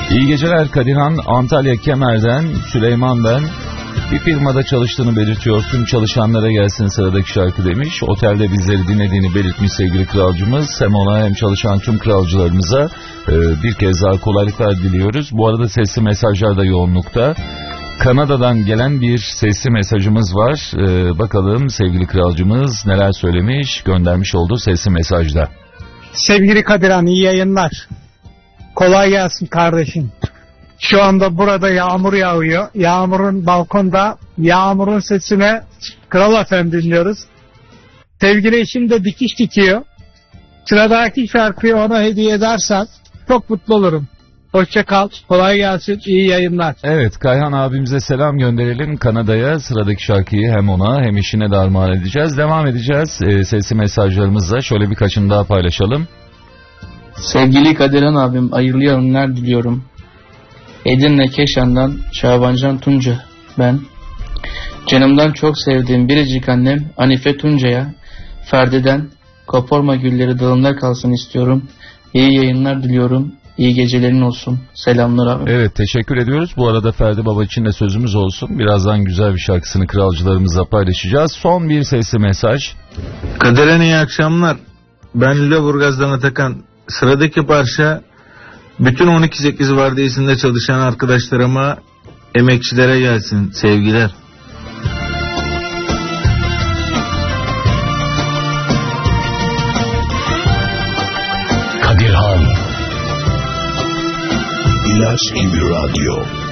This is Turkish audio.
İyi geceler Kadirhan, Antalya Kemer'den Süleyman ben. Bir firmada çalıştığını belirtiyorsun, çalışanlara gelsin sıradaki şarkı demiş. Otelde bizleri dinlediğini belirtmiş sevgili kralcımız. Hem ona hem çalışan tüm kralcılarımıza bir kez daha kolaylıklar diliyoruz. Bu arada sesli mesajlar da yoğunlukta. Kanada'dan gelen bir sesli mesajımız var. Bakalım sevgili kralcımız neler söylemiş, göndermiş olduğu sesli mesajda. Sevgili Kadirhan, iyi yayınlar. Kolay gelsin kardeşim. Şu anda burada yağmur yağıyor. Yağmurun balkonda, yağmurun sesine Kral FM dinliyoruz. Sevgili eşim de dikiş dikiyor. Sıradaki şarkıyı ona hediye edersen çok mutlu olurum. Hoşça kal, kolay gelsin, iyi yayınlar. Evet, Kayhan abimize selam gönderelim Kanada'ya. Sıradaki şarkıyı hem ona hem eşine de armağan edeceğiz. Devam edeceğiz sesli mesajlarımızla. Şöyle birkaçını daha paylaşalım. Sevgili Kadirhan abim, hayırlı yayınlar diliyorum. Edirne Keşan'dan Şabancan Tunca ben. Canımdan çok sevdiğim biricik annem Hanife Tunca'ya, Ferdi'den Koporma gülleri dalında kalsın istiyorum. İyi yayınlar diliyorum. İyi gecelerin olsun. Selamlar abi. Evet, teşekkür ediyoruz. Bu arada Ferdi Baba için de sözümüz olsun. Birazdan güzel bir şarkısını kralcılarımızla paylaşacağız. Son bir sesli mesaj. Kadirhan iyi akşamlar. Ben Lüleburgaz'dan Atakan. Sıradaki parça bütün 12-8 vardiyasında çalışan arkadaşlarıma, emekçilere gelsin. Sevgiler. Kadirhan İlaç gibi radyo.